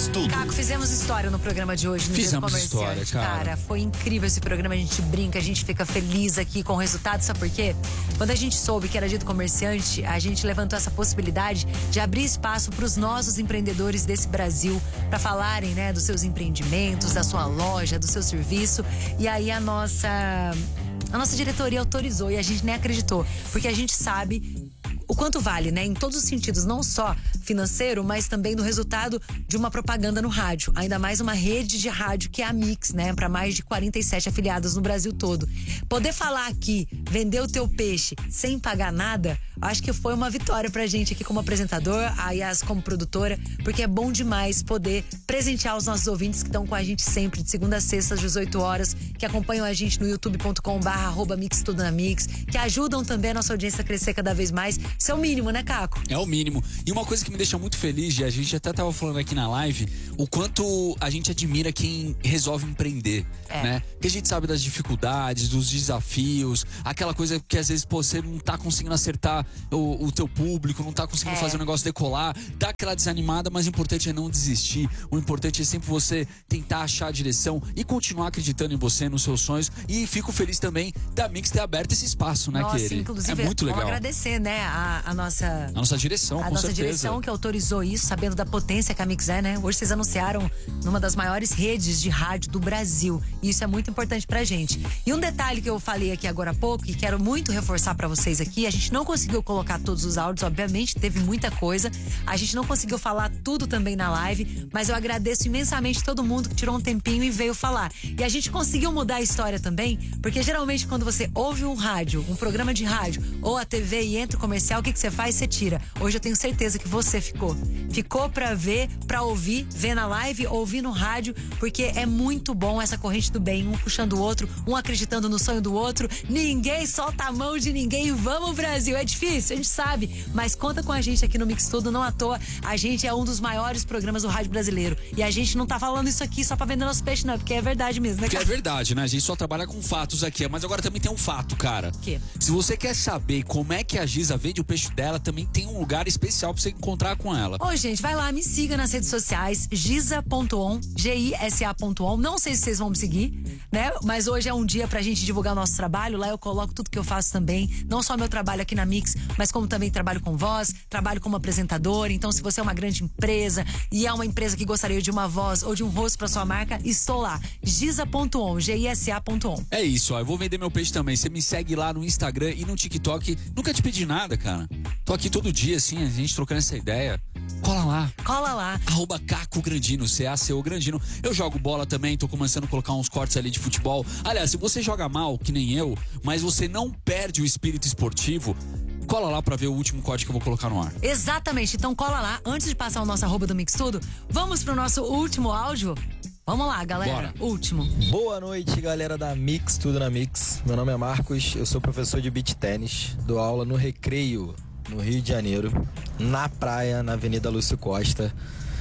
Tudo. Caco, fizemos história no programa de hoje, no Dia do Comerciante. História, cara. Foi incrível esse programa, a gente brinca, a gente fica feliz aqui com o resultado, sabe por quê? Quando a gente soube que era Dia do Comerciante, a gente levantou essa possibilidade de abrir espaço para os nossos empreendedores desse Brasil, para falarem, né, dos seus empreendimentos, da sua loja, do seu serviço. E aí a nossa diretoria autorizou e a gente nem acreditou, porque a gente sabe o quanto vale, né? Em todos os sentidos, não só financeiro, mas também do resultado de uma propaganda no rádio. Ainda mais uma rede de rádio que é a Mix, né? Para mais de 47 afiliadas no Brasil todo. Poder falar aqui, vender o teu peixe sem pagar nada, acho que foi uma vitória pra gente aqui como apresentador, a Yas como produtora, porque é bom demais poder presentear os nossos ouvintes que estão com a gente sempre, de segunda a sexta, às 18 horas, que acompanham a gente no youtube.com/@mix tudo na Mix, que ajudam também a nossa audiência a crescer cada vez mais. Isso é o mínimo, né, Caco? É o mínimo. E uma coisa que me deixa muito feliz, a gente até tava falando aqui na live, o quanto a gente admira quem resolve empreender, né? Porque a gente sabe das dificuldades, dos desafios, aquela coisa que às vezes você não tá conseguindo acertar o teu público, não tá conseguindo fazer o negócio decolar, dá aquela desanimada, mas o importante é não desistir. O importante é sempre você tentar achar a direção e continuar acreditando em você, nos seus sonhos. E fico feliz também da Mix ter aberto esse espaço, né, Nossa, Keri? inclusive, É muito legal. Vamos agradecer, né, a nossa direção, com certeza. Direção que autorizou isso, sabendo da potência que a Mix é, né? Hoje vocês anunciaram numa das maiores redes de rádio do Brasil. E isso é muito importante pra gente. E um detalhe que eu falei aqui agora há pouco, e quero muito reforçar pra vocês aqui, a gente não conseguiu colocar todos os áudios, obviamente, teve muita coisa. A gente não conseguiu falar tudo também na live, mas eu agradeço imensamente todo mundo que tirou um tempinho e veio falar. E a gente conseguiu mudar a história também, porque geralmente quando você ouve um rádio, um programa de rádio, ou a TV e entra o comercial, o que você faz? Você tira. Hoje eu tenho certeza que você ficou. Ficou pra ver, pra ouvir, ver na live, ouvir no rádio, porque é muito bom essa corrente do bem, um puxando o outro, um acreditando no sonho do outro. Ninguém solta a mão de ninguém. Vamos, Brasil! É difícil, a gente sabe, mas conta com a gente aqui no Mix Tudo, não à toa. A gente é um dos maiores programas do rádio brasileiro. E a gente não tá falando isso aqui só pra vender nosso peixe, não, porque é verdade mesmo, né? Porque é verdade, né? A gente só trabalha com fatos aqui, mas agora também tem um fato, cara. Que? Se você quer saber como é que a Giza vende o peixe dela, também tem um lugar especial pra você encontrar com ela. Ô, gente, vai lá, me siga nas redes sociais, giza.on, Gisa.on. Não sei se vocês vão me seguir, né? Mas hoje é um dia pra gente divulgar o nosso trabalho. Lá eu coloco tudo que eu faço também. Não só meu trabalho aqui na Mix, mas como também trabalho com voz, trabalho como apresentador. Então, se você é uma grande empresa e é uma empresa que gostaria de uma voz ou de um rosto pra sua marca, estou lá. Giza.on, Gisa.on. É isso, ó. Eu vou vender meu peixe também. Você me segue lá no Instagram e no TikTok. Nunca te pedi nada, cara. Tô aqui todo dia, assim, a gente trocando essa ideia. Cola lá. Cola lá. @Caco Grandino, CACO Grandino. Eu jogo bola também, tô começando a colocar uns cortes ali de futebol. Aliás, se você joga mal, que nem eu, mas você não perde o espírito esportivo, cola lá pra ver o último corte que eu vou colocar no ar. Exatamente, então cola lá. Antes de passar o nosso @ do Mix Tudo, vamos pro nosso último áudio? Vamos lá, galera. Bora. Último. Boa noite, galera da Mix, tudo na Mix. Meu nome é Marcos, eu sou professor de beach tênis, dou aula no Recreio, no Rio de Janeiro, na praia, na Avenida Lúcio Costa.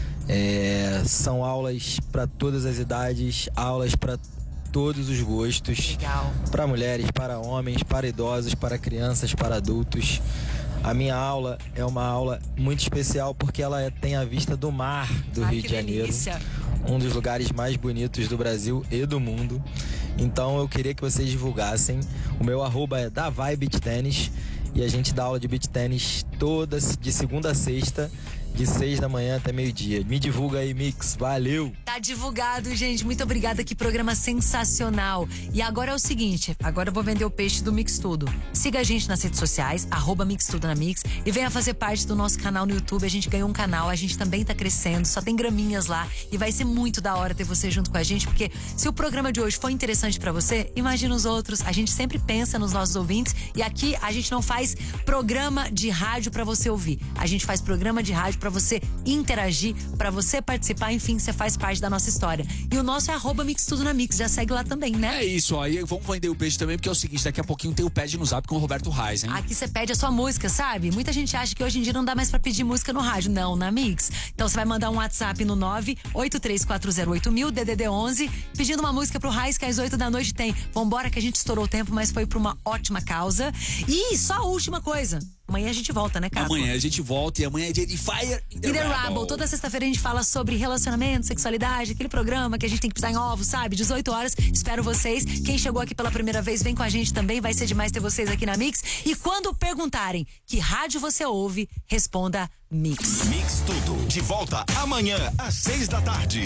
São aulas para todas as idades, aulas para todos os gostos. Legal. Para mulheres, para homens, para idosos, para crianças, para adultos. A minha aula é uma aula muito especial porque ela tem a vista do mar do Rio de Janeiro. Delícia. Um dos lugares mais bonitos do Brasil e do mundo. Então eu queria que vocês divulgassem. O meu @ é Davai Beach Tênis. E a gente dá aula de beach tênis todas, de segunda a sexta, de 6 da manhã até meio-dia. Me divulga aí, Mix. Valeu! Tá divulgado, gente. Muito obrigada. Que programa sensacional. E agora é o seguinte, agora eu vou vender o peixe do Mix Tudo. Siga a gente nas redes sociais, @Mix Tudo na Mix, e venha fazer parte do nosso canal no YouTube. A gente ganhou um canal, a gente também tá crescendo, só tem graminhas lá. E vai ser muito da hora ter você junto com a gente, porque se o programa de hoje foi interessante pra você, imagina os outros. A gente sempre pensa nos nossos ouvintes, e aqui a gente não faz programa de rádio pra você ouvir. A gente faz programa de rádio pra você interagir, pra você participar, enfim, você faz parte da nossa história. E o nosso é @Mix Tudo na Mix, já segue lá também, né? É isso, ó. E vamos vender o peixe também, porque é o seguinte, daqui a pouquinho tem o Pede no Zap com o Roberto Reis, hein? Aqui você pede a sua música, sabe? Muita gente acha que hoje em dia não dá mais pra pedir música no rádio. Não, na Mix. Então você vai mandar um WhatsApp no 983408000, DDD 11, pedindo uma música pro Reis, que às 8 da noite tem. Vambora que a gente estourou o tempo, mas foi pra uma ótima causa. E só a última coisa. Amanhã a gente volta, né, Caco? Amanhã a gente volta e amanhã é dia de Fire in the Rebel. Toda sexta-feira a gente fala sobre relacionamento, sexualidade, aquele programa que a gente tem que pisar em ovos, sabe? 18 horas, espero vocês. Quem chegou aqui pela primeira vez, vem com a gente também, vai ser demais ter vocês aqui na Mix. E quando perguntarem que rádio você ouve, responda Mix. Mix Tudo, de volta amanhã às 6 da tarde.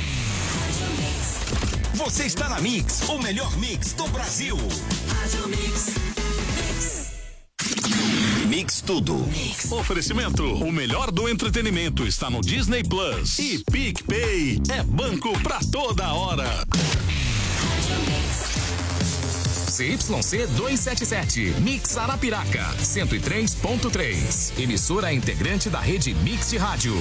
Você está na Mix, o melhor mix do Brasil. Rádio Mix. Mix Tudo. Mix. Oferecimento: o melhor do entretenimento está no Disney Plus. E PicPay é banco pra toda hora. CYC 277, Mix Arapiraca, 103.3. Emissora integrante da rede Mix de Rádio.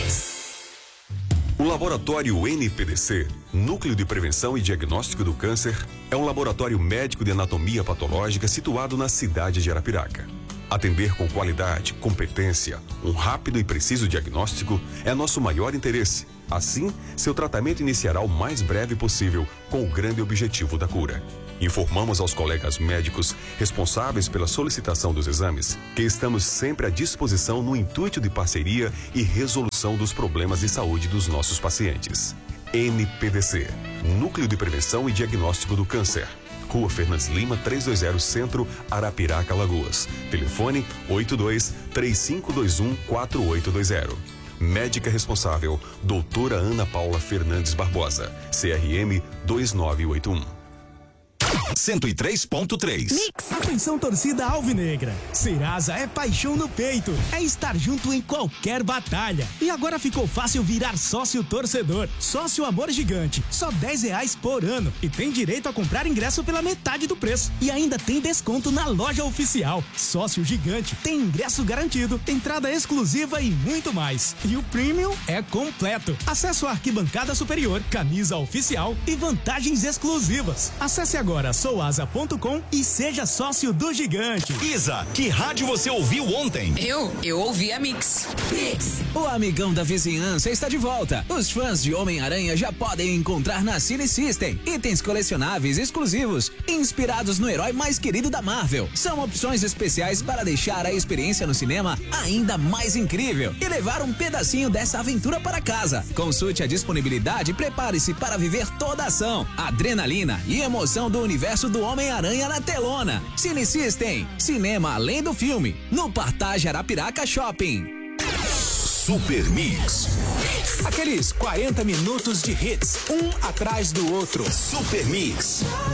O Laboratório NPDC, Núcleo de Prevenção e Diagnóstico do Câncer, é um laboratório médico de anatomia patológica situado na cidade de Arapiraca. Atender com qualidade, competência, um rápido e preciso diagnóstico é nosso maior interesse. Assim, seu tratamento iniciará o mais breve possível, com o grande objetivo da cura. Informamos aos colegas médicos responsáveis pela solicitação dos exames que estamos sempre à disposição no intuito de parceria e resolução dos problemas de saúde dos nossos pacientes. NPDC, Núcleo de Prevenção e Diagnóstico do Câncer. Rua Fernandes Lima, 320 Centro, Arapiraca, Alagoas. Telefone 82-3521-4820. Médica responsável, doutora Ana Paula Fernandes Barbosa. CRM 2981. 103.3. Mix. Atenção, torcida alvinegra. Serasa é paixão no peito. É estar junto em qualquer batalha. E agora ficou fácil virar sócio torcedor. Sócio Amor Gigante. Só R$10 por ano. E tem direito a comprar ingresso pela metade do preço. E ainda tem desconto na loja oficial. Sócio Gigante tem ingresso garantido, entrada exclusiva e muito mais. E o Premium é completo. Acesso à arquibancada superior, camisa oficial e vantagens exclusivas. Acesse agora souasa.com e seja sócio do Gigante. Isa, que rádio você ouviu ontem? Eu ouvi a Mix. Mix. O amigão da vizinhança está de volta. Os fãs de Homem-Aranha já podem encontrar na Cine System itens colecionáveis exclusivos, inspirados no herói mais querido da Marvel. São opções especiais para deixar a experiência no cinema ainda mais incrível e levar um pedacinho dessa aventura para casa. Consulte a disponibilidade e prepare-se para viver toda a ação, adrenalina e emoção do universo do Homem-Aranha na telona. Cine System, cinema além do filme, no Partage Arapiraca Shopping. Super Mix. Aqueles 40 minutos de hits, um atrás do outro. Super Mix.